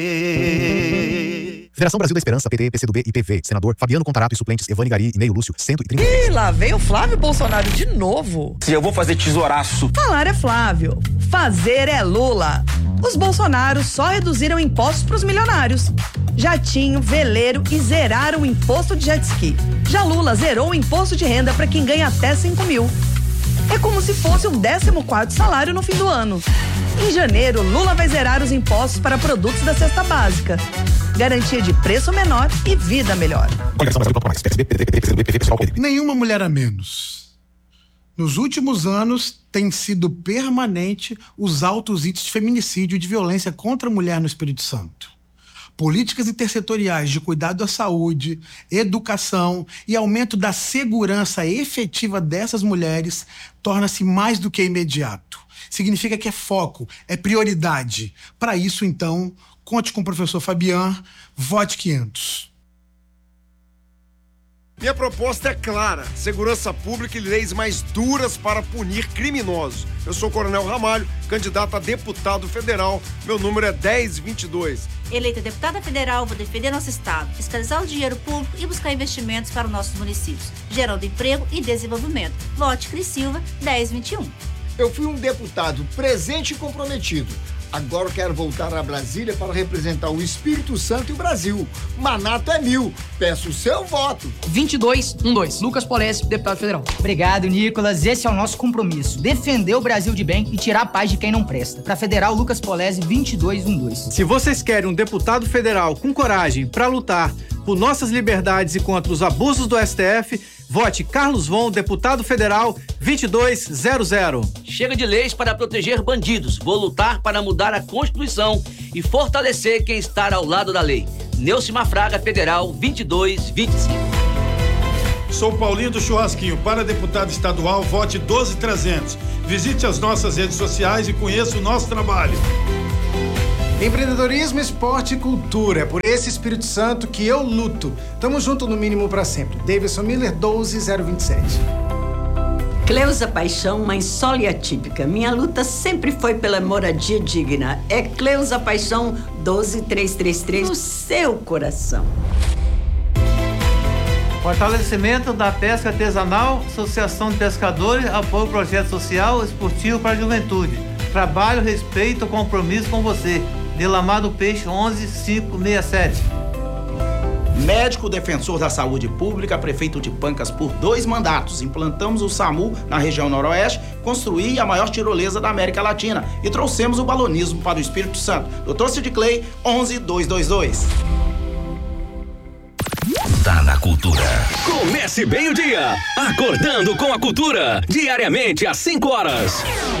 Federação Brasil da Esperança, PT, PCdoB e PV. Senador Fabiano Contarato e suplentes Evane Gari e Neio Lúcio, 130. Ih, lá veio o Flávio Bolsonaro de novo. Se eu vou fazer tesouraço. Falar é Flávio, fazer é Lula. Os Bolsonaros só reduziram impostos pros milionários. Jatinho, veleiro e zeraram o imposto de jet ski. Já Lula zerou o imposto de renda para quem ganha até 5 mil. É como se fosse o 14º salário no fim do ano. Em janeiro, Lula vai zerar os impostos para produtos da cesta básica. Garantia de preço menor e vida melhor. Nenhuma mulher a menos. Nos últimos anos, tem sido permanente os altos índices de feminicídio e de violência contra a mulher no Espírito Santo. Políticas intersetoriais de cuidado da saúde, educação e aumento da segurança efetiva dessas mulheres torna-se mais do que imediato. Significa que é foco, é prioridade. Para isso, então, conte com o professor Fabian, vote 500. Minha proposta é clara: segurança pública e leis mais duras para punir criminosos. Eu sou o Coronel Ramalho, candidato a deputado federal. Meu número é 1022. Eleita deputada federal, vou defender nosso estado, fiscalizar o dinheiro público e buscar investimentos para os nossos municípios, gerando emprego e desenvolvimento. Vote Cris Silva, 1021. Eu fui um deputado presente e comprometido. Agora eu quero voltar a Brasília para representar o Espírito Santo e o Brasil. Manato é 1000. Peço o seu voto. 2212. Lucas Polesi, deputado federal. Obrigado, Nicolas. Esse é o nosso compromisso. Defender o Brasil de bem e tirar a paz de quem não presta. Para federal, Lucas Polesi, 2212. Se vocês querem um deputado federal com coragem para lutar por nossas liberdades e contra os abusos do STF, vote Carlos Von, deputado federal, 2200. Chega de leis para proteger bandidos. Vou lutar para mudar a Constituição e fortalecer quem está ao lado da lei. Neucimar Fraga, federal, 2225. Sou Paulinho do Churrasquinho. Para deputado estadual, vote 12300. Visite as nossas redes sociais e conheça o nosso trabalho. Empreendedorismo, esporte e cultura. É por esse Espírito Santo que eu luto. Tamo junto no mínimo pra sempre. Davidson Miller, 12027. Cleusa Paixão, mãe solo e atípica. Minha luta sempre foi pela moradia digna. É Cleusa Paixão, 12333, no seu coração. Fortalecimento da pesca artesanal, Associação de Pescadores, apoio ao projeto social esportivo para a juventude. Trabalho, respeito, compromisso com você. Delamar do Peixe, 11567. Médico defensor da saúde pública, prefeito de Pancas por 2 mandatos. Implantamos o SAMU na região noroeste, construí a maior tirolesa da América Latina e trouxemos o balonismo para o Espírito Santo. Dr. Cid Clay, 11222. Tá na cultura. Comece bem o dia, acordando com a cultura, diariamente às 5 horas.